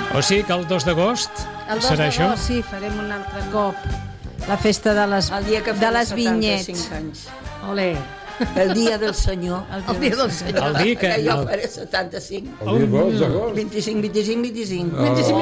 O sigui que el 2 d'agost serà això? Sí, farem un altre cop la festa de les, el dia que de les vinyets. 75 anys. Olé. El dia del senyor. El dia del senyor. El dia que... Jo faré 75. El dia 2 d'agost. 25, 25, 25.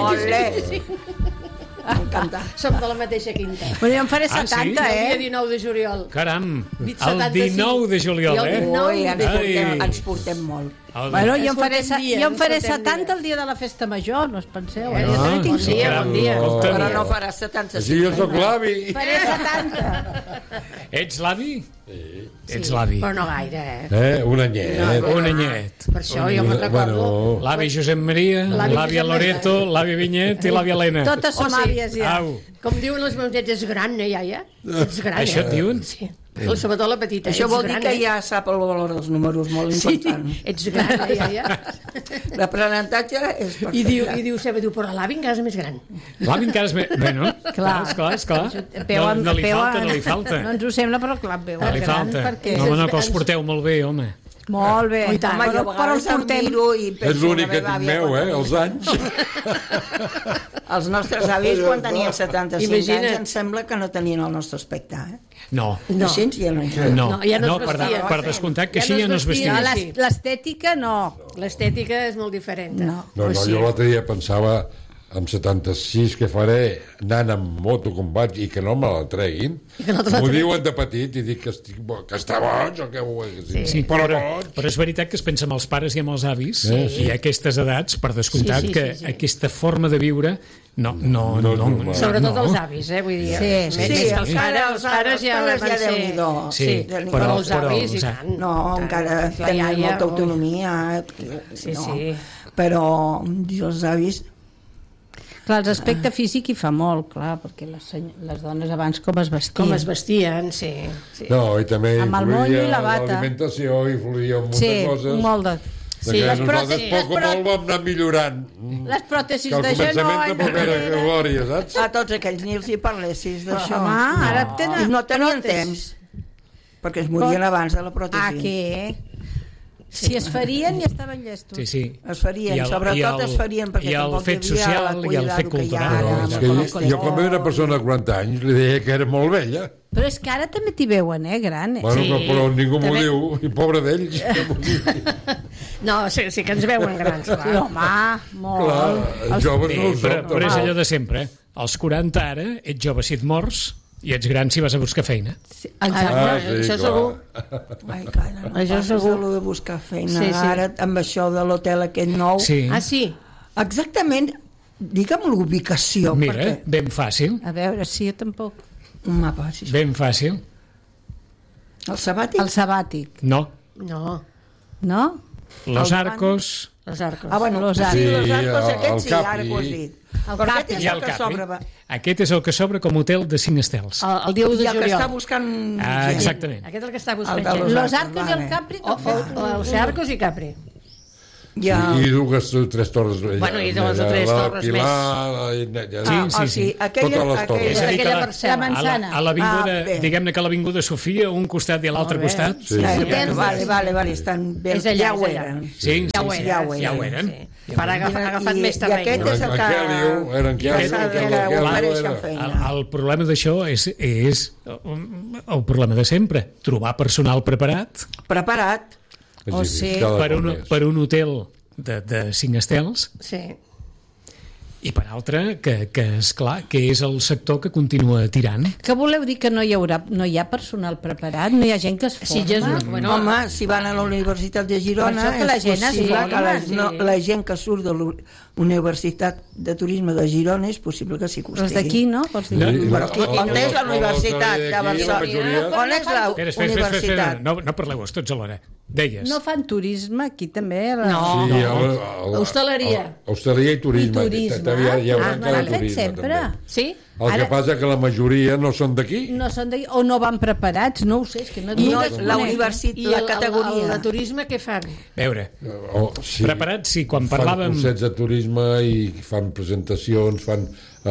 25. M'encanta. Som de la mateixa quinta. Bueno, jo en faré Ah, 70, sí? El dia eh? 19 de juliol. Caram, el 75. 19 de juliol, I el eh? 19. Ui, ens portem molt. Bueno, jo en faré, Ens portem dia, jo en faré ens portem 70 dia. el dia de la festa major, no us penseu. Jo també tinc sí, dia, caram, bon dia. escolta, Però no faràs 75. Així jo sóc l'avi. Faré 70. Ets l'avi? Ets l'avi. Però no gaire, eh? Un anyet. Un anyet. Per això jo me'n recordo. L'avi Josep Maria, l'àvia Loreto, l'àvia Vinyet i l'àvia Helena. Totes som àvies ja. Au. Com diuen els meus nets, és gran, iaia? Ets gran, Això et diuen? Sí. Sobretot la petita. Això ets vol dir gran, que ja sap el valor dels números, molt important. Sí, ets gran, iaia. L'aprenentatge és perfecte. I diu Seba, però l'avi encara és més gran. L'avi encara és més... Bueno, Clar. esclar. No li falta, no li falta. No ens ho sembla, però clar, veu No li gran, falta. perquè... No, home, no, que els porteu molt bé, home. Molt bé. I tant. Home, jo a però vegades els em portem... miro i penso... És l'únic que la meva tinc àvia meu, quan els anys. Els nostres avis, quan tenien 75 Imagina't. anys, em sembla que no tenien el nostre aspecte, eh? No. Així ja no hi ha. No, No, ja no es per, vestia. per descomptat que Ja així no ja es no es vestia. vestia. Sí. L'estètica no. L'estètica és molt diferent. No. No, jo l'altre dia pensava amb 76 que faré anant amb moto com vaig i que no me la treguin. M'ho diuen de petit i dic que està boig o què ho és. Sí, però és veritat que es pensa en els pares i en els avis i a aquestes edats, per descomptat, Sí. que aquesta forma de viure no. Sobretot els avis, vull dir. Sí, els pares ja van ser... Déu-n'hi-do. Sí, Però els avis i tant. No, encara La tenen iaia, molta autonomia. Sí, no. sí. Però els avis... Clar, l'aspecte físic hi fa molt, clar, perquè les dones abans com es vestien. Com es vestien, sí. No, i també Amb el motllo i la bata. l'alimentació, influïa un munt Sí, de coses. molt de... Sí, les nosaltres poc o molt vam anar millorant. Les pròtesis Que al de començament genoll... tampoc era glòria, saps? A tots aquells ni els hi parlessis d'això. Home, ara tenen... I no tenien pròtesis. temps, perquè es morien abans de la pròtesi. Ah, què? Si es farien ja estaven llestos. Sí. Es farien, sobretot es farien perquè i el tampoc fet hi havia social la i el fet cuidado que hi ha cultural. ara. No, és que jo quan veia una persona de 40 anys li deia que era molt vella. Però és que ara també t'hi veuen, gran. Bueno, Sí, però ningú m'ho també. diu, i pobre d'ells. No, sí que ens veuen grans, Sí, clar. home, molt. Clar, els joves no ho Però, són. però és allò de sempre. Als 40 ara, ets jove si et mors i ets gran si vas a buscar feina. Exacte, això segur. Ai, calla, no Això passes segur. de lo de buscar feina. Sí, sí. Ara, amb això de l'hotel aquest nou... Sí. Ah, sí? Exactament, digue'm l'ubicació. Mira, perquè... ben fàcil. A veure, sí, jo tampoc. Un mapa, sisplau. Ben fàcil. El sabàtic? El sabàtic, No. No, no? Los Arcos... les arcos. Ah, bueno, Los sí, Arcos. los Arcos Sí, aquests el sí, Capri. ara que ho has dit. El Però Capri. aquest és I el el que Capri. s'obre. Aquest és el que s'obre com hotel de 5 estels. El dia 1 I de el que està juliol. buscant... Ah, gent. exactament. Aquest és el que està El buscant de gent. Los Arcos i el vale. Capri O els arcos i Capri. Ja. I dues, tres torres. Bueno, i dues o tres torres més. Sí. Aquella, Totes les torres. És a dir, que Aquella la, parcel·la. La manzana. a l'avinguda, Ah, bé. diguem-ne que a l'avinguda Sofia, un costat i a l'altre Molt bé. costat. Sí. Vale, estan bé. És allà, Ja ho és allà. eren. Sí, Ja ho sí, era. ja ho eren. Sí. Per agafat més I terreny. aquest no? és el que... Eren Ja Kelly, sabe Kelly, que Kelly, ofereixen era. feina. El problema d'això és el problema de sempre, trobar personal preparat Preparat. O sigui, per un hotel de 5 estels Sí. i per altre que és clar que és el sector que continua tirant. que voleu dir que no hi ha personal preparat? No hi ha gent que es forma? Sí, Jesús, bueno, Home, si van a la Universitat de Girona, Per això que la gent es possible forma, que sí. la gent que surt de la Universitat de Turisme de Girona és possible que s'hi costegui. Els d'aquí, no? Vols dir? No, Però aquí, on és la Universitat de Barcelona? On és la Espera, Universitat? no parleu tots alhora. Deies. No fan turisme aquí també? No. Sí, Hostaleria. Hostaleria i turisme. I turisme. Hi haurà Ah, encara l'han fet turisme, sempre. també. Sí? El que Ara- passa que la majoria no són d'aquí. No són d'aquí, o no van preparats, no ho sé, és que no... I no la desconec. universitat, I la el categoria. de turisme què fan? Veure, Sí. preparats, sí, quan Fan parlàvem... cursets de turisme i fan presentacions, fan...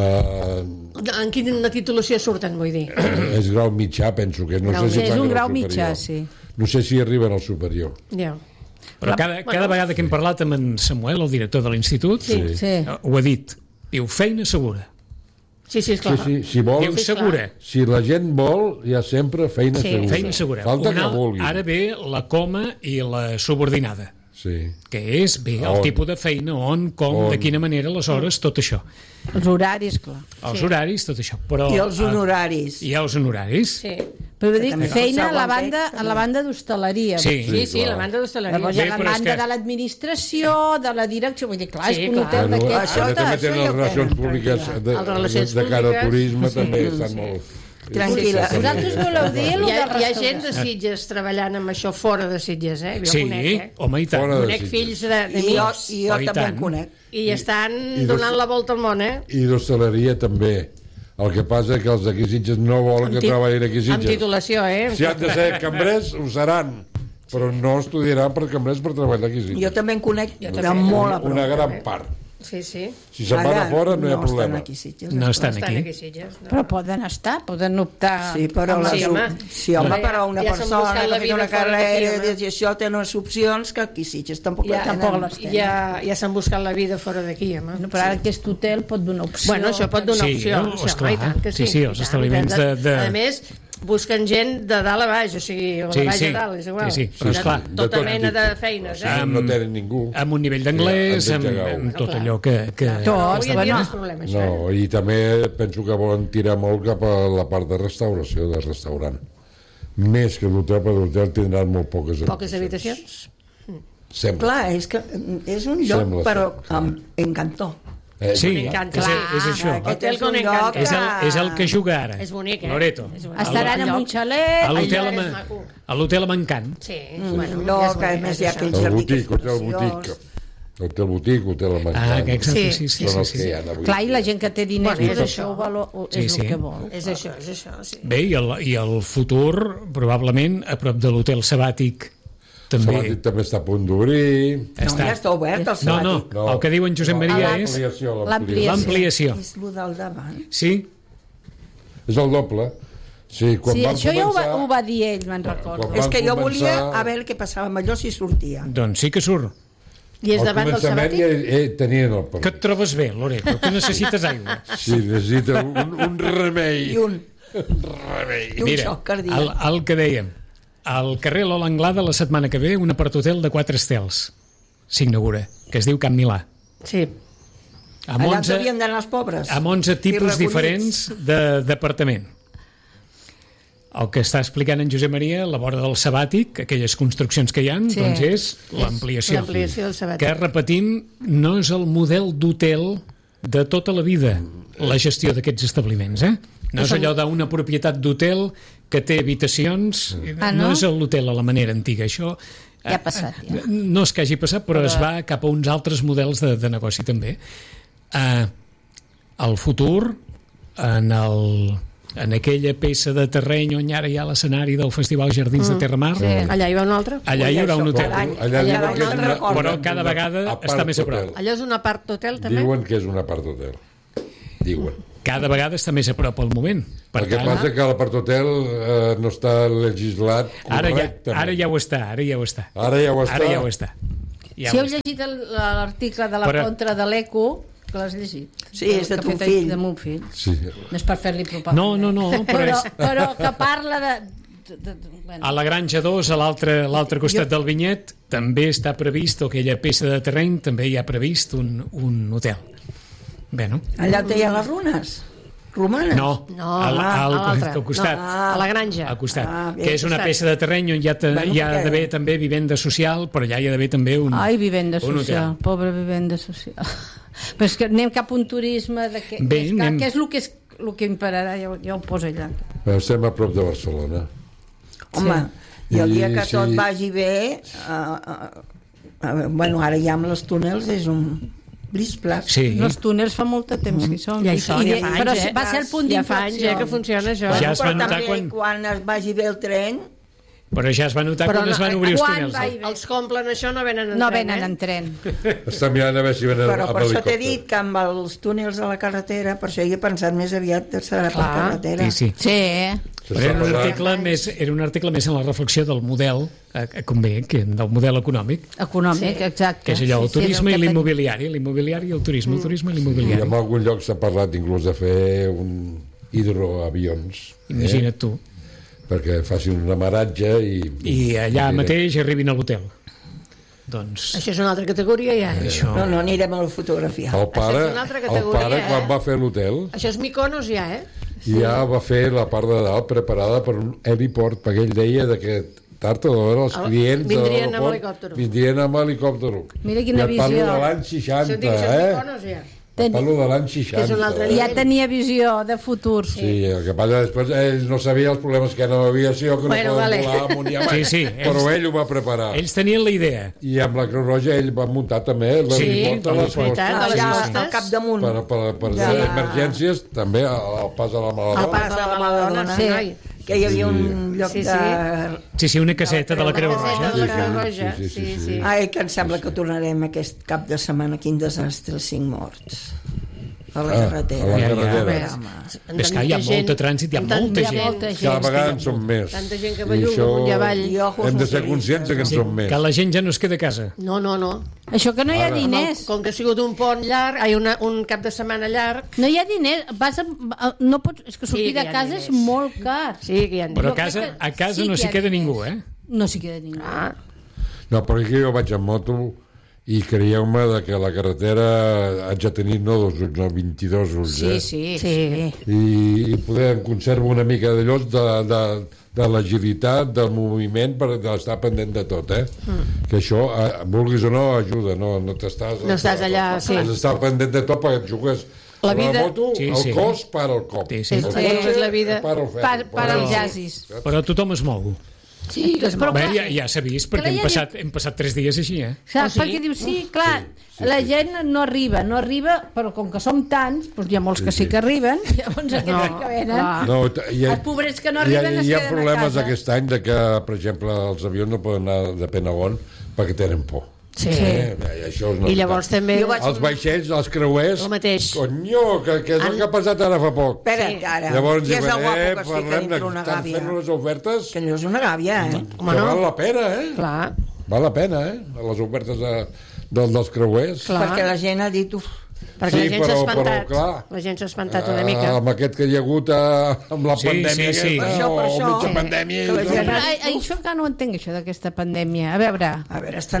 En quina titulació surten, vull dir? és grau mitjà, penso que no Grau sé si mitjà. fan És un grau grau mitjà, superior. sí. No sé si arriben al superior. Ja. Però cada vegada que hem parlat amb en Samuel, el director de l'institut, ho ha dit. Diu, feina segura. Sí, esclar. Sí, si vol, Diu segura. Si la gent vol, hi ha sempre feina segura. Feina segura. Falta que vulgui. Ara ve la coma i la subordinada. Sí. Que és bé el tipus de feina, on, com, de quina manera, les hores, tot això. Els horaris, clar. Els horaris, tot això. Però, I els honoraris. I els honoraris. Sí. Però dic, feina a la banda d'hostaleria. Sí, la banda d'hostaleria. Llavors hi ha la banda de l'administració, de la direcció, vull dir, clar, és un hotel d'aquest. Ara també tenen les relacions públiques de cara al turisme, també estan molt... Tranquil·la. Vosaltres voleu dir el de Hi ha restauració? gent de Sitges treballant amb això fora de Sitges, Jo Sí, conec, home, i tant. Conec fills d'amics I jo també en conec. i estan donant la volta al món, I d'hostaleria també. El que passa que els d'aquí Sitges no volen que treballin aquí Sitges. Amb titulació, Si han de ser cambrers, ho seran, però no estudiaran per cambrers per treballar aquí Sitges. Jo també en conec de molt a prop. Una gran part. Sí. Si se'n van a fora no hi ha problema. No estan aquí. Però poden estar, poden optar. Sí, però però una persona que té una carrera i això té unes opcions que aquí Sitges tampoc les tenen. Ja s'han buscat la vida fora d'aquí, home. Però ara aquest hotel pot donar opció. Bueno, això pot donar opció. Esclar. Sí, els establiments de... A més, busquen gent de dalt a baix, o sigui, o de baix a dalt, és igual. Sí, però esclar. Tota mena de feines, No tenen ningú. Amb un nivell d'anglès, amb tot allò que... Tot, bueno. No, i també penso que volen tirar molt cap a la part de restauració, de restaurant. Més que l'hotel, perquè l'hotel tindran molt poques habitacions. Sembla. Clar, és un lloc, però en cantó. Sí, és això. Hotel con encanto. És el que juga ara. És bonic, Loreto. Estaran en un xalet. A l'hotel amb encant. Sí, bueno, que a més hi ha aquell jardí que és preciós. Hotel Botic, Hotel amb encant. Exacte, sí. Són els que hi ha avui. Clar, i la gent que té diners, és això és el que vol. És això, sí. Bé, i el futur, probablement, a prop de l'hotel sabàtic, també està a punt d'obrir. No, ja està obert el sabàtic. No, el que diu en Josep Maria és l'ampliació. És el del davant. Sí. És el doble. Sí, això ja ho va dir ell, me'n recordo. És que jo volia a veure què passava amb allò si sortia. Doncs sí que surt. I és davant del sabàtic? Ja tenien el permís. Que et trobes bé, Loreto, que necessites aigua. Sí, necessita un remei. I un remei. Mira, el que dèiem, al carrer Lola Anglada la setmana que ve un apart-hotel de 4 estels s'inaugura, que es diu Camp Milà. Sí. Allà devien d'anar els pobres. Amb 11 tipus diferents d'apartament. El que està explicant en Josep Maria, a la vora del sabàtic, aquelles construccions que hi ha, doncs és l'ampliació. L'ampliació del sabàtic. Que, repetint, no és el model d'hotel de tota la vida, la gestió d'aquests establiments, No és allò d'una propietat d'hotel que té habitacions, no és l'hotel a la manera antiga, això... Ja ha passat, ja. No és que hagi passat, però es va cap a uns altres models de negoci, també. El futur, en aquella peça de terreny on ara hi ha l'escenari del Festival Jardins de Terramar, allà hi va un altre? Allà hi haurà un hotel. Però cada vegada està més a prop. Allò és un apart-hotel, també? Diuen que és un apart-hotel. Diuen. Cada vegada està més a prop al moment. El que passa que l'apart-hotel no està legislat correctament. Ara ja ho està. Ara ja ho està. Si heu llegit l'article de la contra de l'ECO, que l'has llegit. Sí, és de ton fill. De mon fill. Sí. No és per fer-li propaganda. No, però que parla de... A la Granja 2, a l'altre costat del vinyet, també està previst, o aquella peça de terreny, també hi ha previst un hotel. Bé, no? Allà hi ha les runes romanes? No, al costat. A la Granja. Al costat, que és una peça de terreny on hi ha d'haver també vivenda social, però allà hi ha d'haver també un Ai, vivenda social, pobre vivenda social. Però és que anem cap a un turisme que és el que imperarà, ja ho poso allà. Estem a prop de Barcelona. Home, i el dia que tot vagi bé, bueno, ara ja amb els túnels és un blis-plas. Sí. Els túnels fa molt de temps que són. Però va ser el punt d'inflexió. Ja fa anys que funciona això. Ja es va però notar també quan es vagi bé el tren, Però ja es va notar quan es van obrir els túnels. Els que omplen això no venen en tren. No venen en tren. Està mirant a veure si venen amb Però per això t'he helicòpter. dit que amb els túnels de la carretera, per això hi he pensat més aviat de serà per carretera. Sí. Però era un article més en la reflexió del model, convé, del model econòmic. Econòmic, exacte. Que és allò, el turisme i l'immobiliari. L'immobiliari i el turisme, el turisme i l'immobiliari. I en algun lloc s'ha parlat inclús de fer un hidroavions. Imagina't tu. Perquè facin un amaratge i allà mateix arribin a l'hotel. Doncs... Això és una altra categoria, ja. No, anirem a la fotografia. El pare, quan va fer l'hotel... Això és Mykonos, ja, Ja va fer la part de dalt preparada per un heliport, perquè ell deia que tard o d'hora els clients vindrien amb helicòpter. Mira quina visió. Parlo de l'any 60, Parlo de l'any 60. Ja tenia visió de futur. Sí, el que passa després, ell no sabia els problemes que hi ha a l'aviació, que no poden volar amunt i avall. Però ell ho va preparar. Ells tenien la idea. I amb la Creu Roja ell va muntar també l'heliport a les costes. Al capdamunt. Per emergències, també al pas de la Maladona. Al pas de la Maladona, sí. Que hi havia un lloc de... Sí, una caseta de la Creu Roja. Ai, que em sembla que tornarem aquest cap de setmana. Quin desastre, 5 morts a la carretera. És que hi ha molt de trànsit, hi ha molta gent. Cada vegada en són més. Tanta gent que belluga amunt i avall. Hem de ser conscients que en són més. Que la gent ja no es queda a casa. No. Això que no hi ha diners. Com que ha sigut un pont llarg, un cap de setmana llarg... No hi ha diners. No pots... És que sortir de casa és molt car. Sí, que hi ha diners. Però a casa no s'hi queda ningú, No s'hi queda ningú. No, però aquí jo vaig en moto i creieu-me que la carretera haig de tenir no 2 ulls, no 22 ulls. Sí. I poder conservar una mica d'allò de l'agilitat, del moviment, per estar pendent de tot, que això, vulguis o no, ajuda, no estàs allà, sí. Has d'estar pendent de tot perquè jugues la moto, el cos para el cop. Sí, és la vida. Para els jazzis. Però tothom es mou. Sí, però ja s'ha vist, perquè hem passat 3 dies així, Perquè diu, clar, la gent no arriba, però com que som tants, doncs hi ha molts que sí que arriben, llavors aquests que venen, els pobrets que no arriben es queden a casa. Hi ha problemes aquest any de que, per exemple, els avions no poden anar de Penagón perquè tenen por. Sí. Això és i llavors també els vaixells, els creuers, el mateix. Conyo, que és el que ha passat ara fa poc. Ara, llavors ja és el guapo que parlem de que estan fent unes ofertes que no és una gàbia, que val la pena, Clar. Val la pena, les ofertes dels creuers. Perquè la gent ha dit perquè la gent s'ha espantat, la gent s'ha espantat una mica amb aquest que hi ha hagut amb la pandèmia mitja pandèmia això encara no ho entenc, això d'aquesta pandèmia. A veure, estan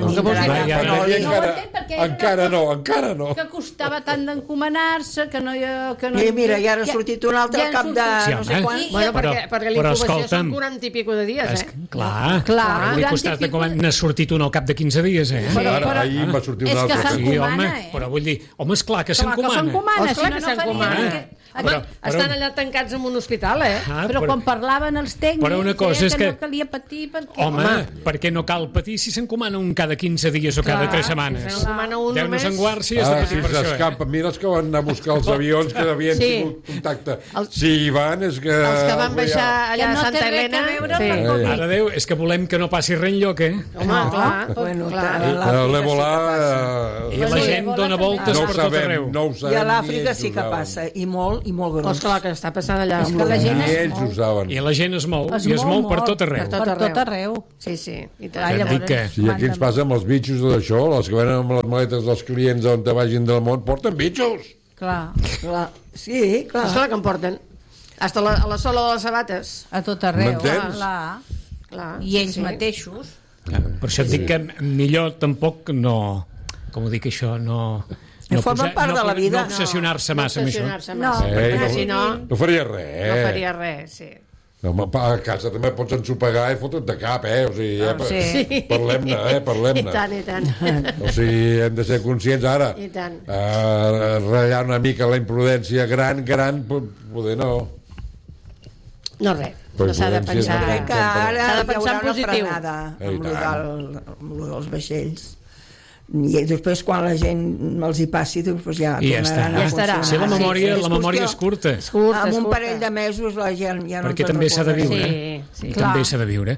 encara no que costava tant d'encomanar-se que no mira, ja ha sortit un altre al cap de no sé quan perquè l'incubació són 40 i pico de dies clar, li costat n'ha sortit un al cap de 15 dies ahir va sortir un altre però vull dir, home, esclar que s'encomana. Esclar que s'encomana. Estan allà tancats en un hospital, Però quan parlaven els tècnics però una cosa és que no calia patir home, perquè no cal patir si s'encomana un cada 15 dies o cada 3 setmanes. Déu no s'enguard si has de patir per això. Mira els que van anar a buscar els avions que havien tingut contacte. Si hi van és que... Els que van baixar allà a Santa Helena... Ara Déu, és que volem que no passi res enlloc, Home, clar. L'Ebola... I la gent dona voltes per tot arreu. I a l'Àfrica sí que passa, i molt gros. Esclar, que està passant allà. I la gent es mou, i es mou per tot arreu. Per tot arreu. Sí. I aquí ens passa amb els bitxos d'això, els que venen amb les maletes dels clients on te vagin del món, porten bitxos. Clar. Sí, clar. Esclar que en porten. Hasta a la sola de les sabates. A tot arreu. Clar. I ells mateixos. Per això et dic que millor tampoc no... Com ho dic, això no... forma part de la vida. No obsessionar-se massa amb això. No faria res. No faria res, sí. A casa també pots ensopegar i fotre't de cap, o sigui, parlem-ne, I tant. O sigui, hem de ser conscients ara. I tant. Ratllar una mica la imprudència gran, poder no. No res. No s'ha de pensar... que ara s'ha de pensar en positiu. Amb els vaixells. I després quan la gent els hi passi doncs ja tornaran a funcionar. Sí, la memòria és curta. Amb un parell de mesos la gent ja no perquè també s'ha de viure. Sí. També s'ha de viure.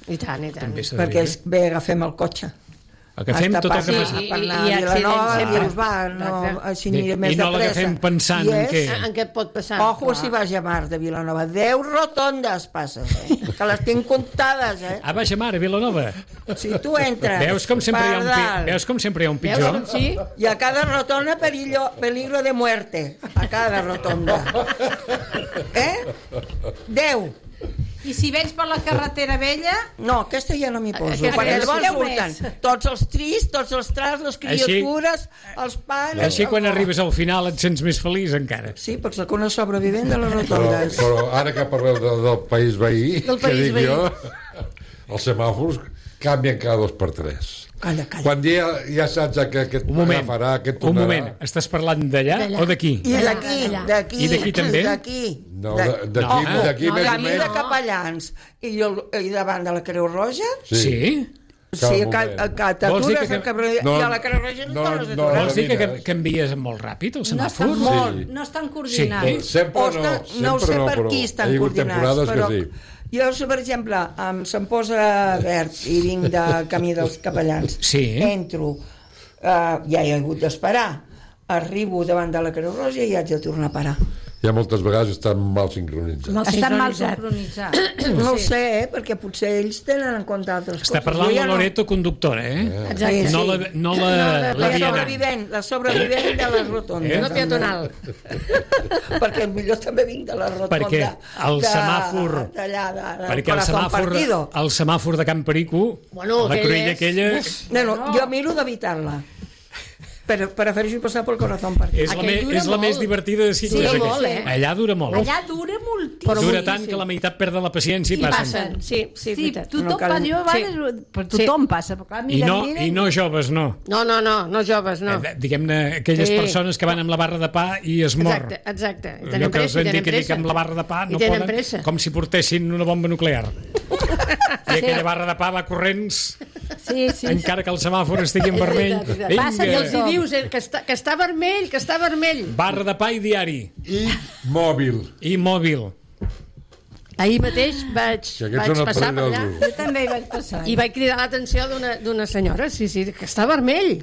I tant. Perquè bé, agafem el cotxe. Agafem tot el que passa. Per anar a Vilanova, dius, va, així aniré més de pressa. I no l'agafem pensant en què pot passar. Ojo si vas a Mar de Vilanova. 10 rotondes passes, que les tinc comptades, A Baix a Mar, a Vilanova. Si tu entres Veus com sempre hi ha un pitjor? Sí? I a cada rotonda peligro de muerte. A cada rotonda. 10. I si vens per la carretera vella... No, aquesta ja no m'hi poso. Perquè llavors surten tots els tris, tots els tras, les criatures, els pares... Així quan arribes al final et sents més feliç encara. Sí, perquè sóc una sobrevivent de les rotondes. Però ara que parleu del país veí, que dic jo, els semàfors canvien cada 2 per 3. Calla. Quan ja saps que aquest agafarà, aquest tornarà... Un moment, estàs parlant d'allà o d'aquí? I d'aquí. I d'aquí també? No, d'aquí més o Camí de Capellans i davant de la Creu Roja. Sí? Sí, que t'atures i a la Creu Roja no tornes a aturar. Vols dir que canvies molt ràpid el semàfor? No estan coordinats. Sempre no ho sé per qui estan coordinats, però jo, per exemple, se'm posa verd i vinc de Camí dels Capellans. Entro, ja he hagut d'esperar, arribo davant de la Creu Roja i haig de tornar a parar. Ja moltes vegades estan mal sincronitzats. Estan mal sincronitzats. No ho sé, perquè potser ells tenen en compte altres coses. Està parlant la Loreto conductora, Exacte. No la vianant. La sobrevivent de la rotonda. No peatonal. Perquè millor també vinc de la rotonda. Perquè el semàfor de Can Perico, la cruïlla aquella... Jo miro d'evitar-la. Prefereixo passar pel corazón partido. És la més divertida de cicles. Sí, molt, Allà dura molt. Allà dura moltíssim. Dura tant que la meitat perd la paciència i passen. Sí, tothom passa. I no joves, no. No joves, no. Diguem-ne, aquelles persones que van amb la barra de pa i es mor. Exacte. Allò que us han dit que amb la barra de pa no poden, com si portessin una bomba nuclear. I aquella barra de pa va corrents, encara que el semàfor estigui en vermell. I els hi dius que està vermell. Barra de pa i diari. I mòbil. Ahir mateix vaig passar per allà. Jo també hi vaig passar. I vaig cridar l'atenció d'una senyora, que està vermell.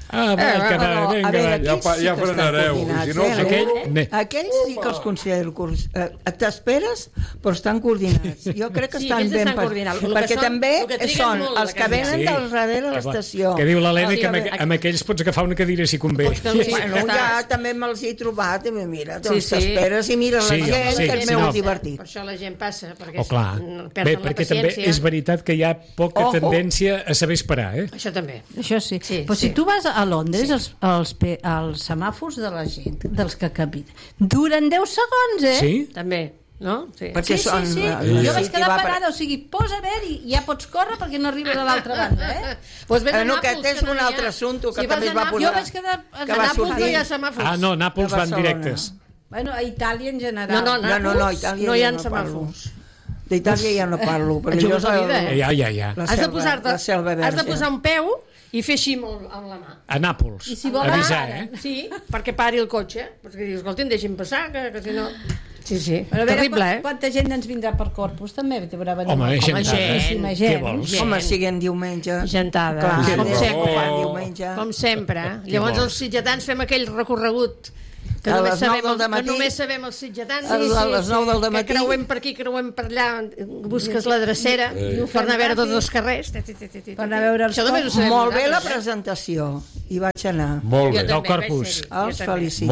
Ja frenareu. Aquells sí que els considero t'esperes, però estan coordinats. Jo crec que estan ben perquè també són els que venen del darrere de l'estació. Que diu l'Helena que amb aquells pots agafar una cadira si convé. Ja també me'ls he trobat i mira, doncs t'esperes i mires la gent, que és molt divertit. Per això la gent passa, perquè perden la paciència. També és veritat que hi ha poca tendència a saber esperar. Això també. Això sí. Però si tu vas a Londres, els semàfors de la gent, dels que caminen, duren 10 segons, Sí? També, no? Sí. Jo vaig quedar parada, o sigui, posa verd i ja pots córrer perquè no arribes a l'altra banda, Aquest és un altre assumpte que també es va posar. Jo vaig quedar... A Nàpols no hi ha semàfors. No, Nàpols van directes. Bueno, a Itàlia en general. No, a Itàlia no hi ha semàfors. D'Itàlia ja no parlo. Ets una vida, Ja. Has de posar un peu i fer així amb la mà. A Nàpols. I si vol avisar, Sí, perquè pari el cotxe. Perquè dius, escolti'm, deixi'm passar, que si no... Sí. Però terrible, Quanta gent ens vindrà per Corpus, també? Home, gentada. Què vols? Home, siguem diumenge. Gentada. Com sempre. Llavors els sitgetans fem aquell recorregut que només sabem els sitgetans, a les 9 del matí, que creuem per aquí, creuem per allà, busques la drecera per anar a veure tots els carrers, per anar a veure molt bé la presentació, hi vaig anar molt bé, del Corpus, els felicito,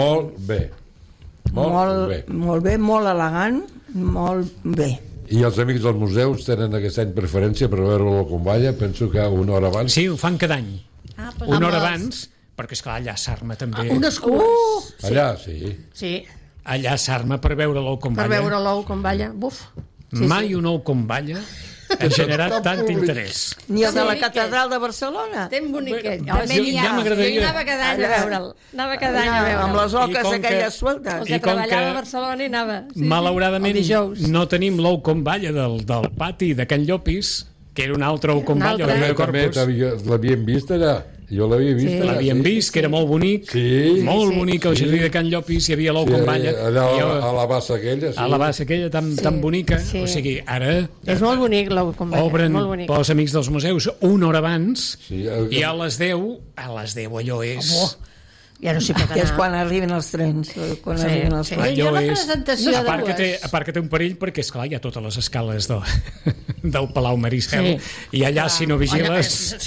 molt bé, molt elegant, molt bé. I els amics dels museus tenen aquest any preferència per veure la Convalla, penso que una hora abans. Sí, ho fan cada any, una hora abans, perquè esclar, allà a Sarma també. Unes cues. Allà, sí. Allà a Sarma per veure l'ou com balla. Per veure l'ou com balla, buf. Mai un ou com balla ha generat tant interès. Ni el de la catedral de Barcelona. Ten boniquet. Ja m'agradaria. Jo anava cada any a veure'l. Amb les oques aquelles sueltes. Els que treballava a Barcelona i anava. Malauradament no tenim l'ou com balla del pati de Can Llopis, que era un altre ou com balla. També l'havien vist allà. Jo l'havia vist. L'havíem vist, que era molt bonic. Molt bonic, al jardí de Can Llopis hi havia l'ou com balla. Allà a la bassa aquella. A la bassa aquella tan bonica. O sigui, ara... És molt bonic l'ou com balla. Obren pels amics dels museus una hora abans i a les 10 allò és... Ja no s'hi pot anar. És quan arriben els trens. Allò és... A part que té un perill perquè, esclar, hi ha totes les escales del Palau Maricel i allà, si no vigiles,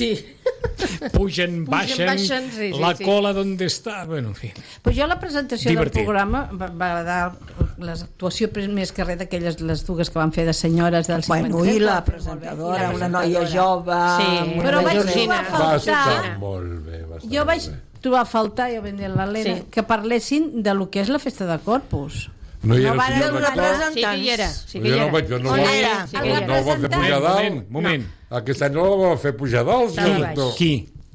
pugen, baixen, la cola d'on està... Bueno, en fi. Pues jo la presentació del programa va dar l'actuació més que res d'aquelles les dues que van fer de senyores del 53. Bueno, i la presentadora, una noia jove... Però vaig trobar a faltar... Molt bé, jo vaig trobar a faltar, jo vendia l'Helena, que parlessin de lo que és la festa de Corpus. No hi era el senyor rector? Sí que hi era. Jo no ho va fer pujar dalt. Moment. Aquest any no la va fer pujar dalt, senyor rector. Qui?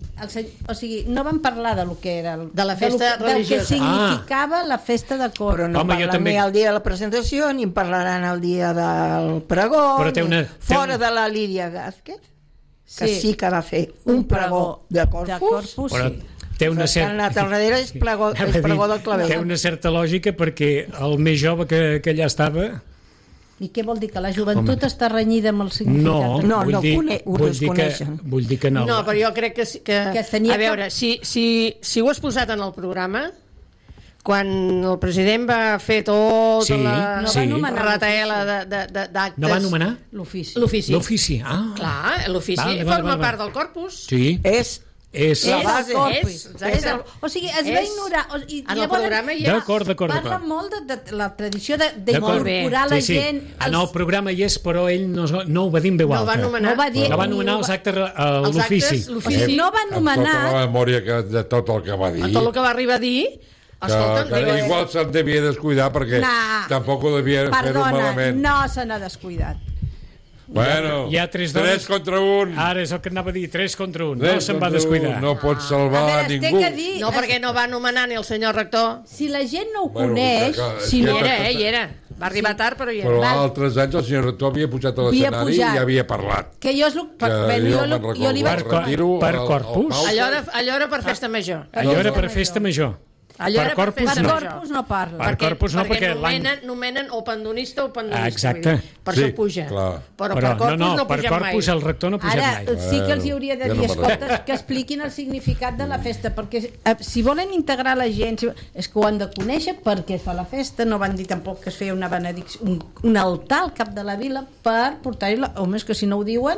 O sigui, no van parlar de lo que era de la festa religiosa, del que significava la festa de Corpus. Però no parlen ni el dia de la presentació ni en parlaran el dia del pregó, fora de la Lídia Gázquez, que sí que va fer un pregó de Corpus. Però té una certa... és pregó del Clavell. Té una certa lògica perquè el més jove que allà estava... I què vol dir? Que la joventut està renyida amb el significat? No, ho desconeixen. Vull dir que no. No, però jo crec que a veure, si ho has posat en el programa, quan el president va fer tota la retaela d'actes... No va anomenar? L'ofici. Clar, l'ofici forma part del corpus. Sí. És la base. O sigui, es va ignorar. En el programa hi ha... D'acord. Parla molt de la tradició d'incorporar la gent... En el programa hi és, però ell no ho va dir en veu alta. No va anomenar els actes a l'ofici. No va anomenar... Amb tota la memòria de tot el que va dir. Tot el que va arribar a dir... Igual se'n devia descuidar perquè tampoc ho devia fer-ho malament. No se n'ha descuidat. Bueno, hi ha 3 contra 1. Ara és el que anava a dir, 3 contra 1. No se'n va descuidar. No pot salvar a ningú. No, perquè no va anomenar ni el senyor rector. Si la gent no ho coneix... Hi era. Va arribar tard, però hi era. Però altres anys el senyor rector havia pujat a l'escenari i havia parlat. Que jo li vaig... Per Corpus? Allò era per festa major. Allò era per festa major. Per Corpus no parla. Per Corpus no, perquè nomenen o pandonista o pandonista. Exacte. Per això puja. Però per Corpus no puja mai. Per Corpus el rector no puja mai. Ara sí que els hauria de dir, escolta, que expliquin el significat de la festa, perquè si volen integrar la gent, és que ho han de conèixer perquè es fa la festa. No van dir tampoc que es feia una benedicció, un altar al cap de la vila per portar-hi la... Home, és que si no ho diuen...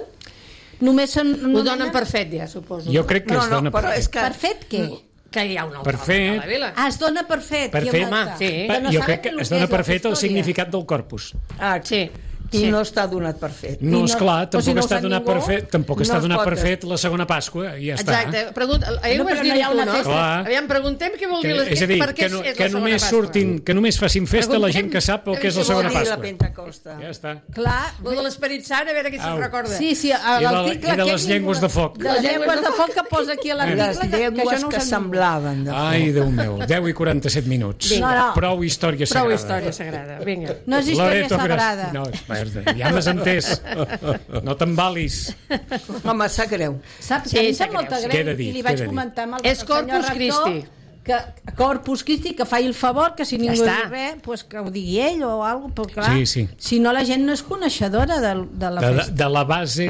Ho donen per fet, ja, suposo. Jo crec que es dona per fet. Per fet què? Que hi ha un altar a la vila. Es dona per fet. Jo crec que es dona per fet el significat del corpus. Sí. I no està donat per fet. No, esclar, tampoc està donat per fet. Tampoc està donat per fet la segona Pasqua, i ja està. Exacte. Ahir ho vas dir tu, no? Aviam, preguntem què vol dir la gent. És a dir, que només facin festa la gent que sap el que és la segona Pasqua. Ja està. Clar. Lo de l'Esperit Sant, a veure qui se'n recorda. Sí, i de les llengües de foc. De les llengües de foc que posa aquí a l'article. Les llengües que semblaven. Ai, Déu meu, 10 i 47 minuts. Prou història sagrada. Prou història sagrada, vinga. No és història sagrada. Ja m'has entès. No t'embalis. Home, sap greu. Saps que a mi sap molta greu i li vaig comentar amb el senyor rector que Corpus Christi, que faci el favor, que si ningú diu res, pues que ho digui ell o alguna cosa, clar. Si no la gent no és coneixedora de la festa. De la base...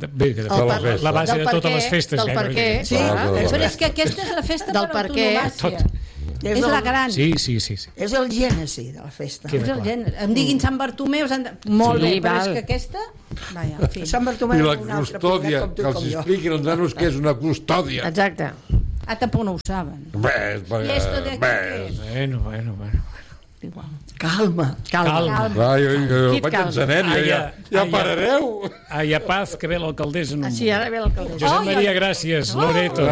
La base de totes les festes. Del per què. Però és que aquesta és la festa per antonomàsia. És la gran. Sí. És el gènesi de la festa. És el gènesi. Em diguin Sant Bartomeu, molt bé, però és que aquesta... Sant Bartomeu... I la custòdia, que els expliquin els nanos què és una custòdia. Exacte. Tampoc no ho saben. Bueno. Calma. Jo vaig encenent, ja parareu. Ai, a paz, que ve l'alcaldessa. Sí, ara ve l'alcaldessa. Josep Maria, gràcies. Loreto.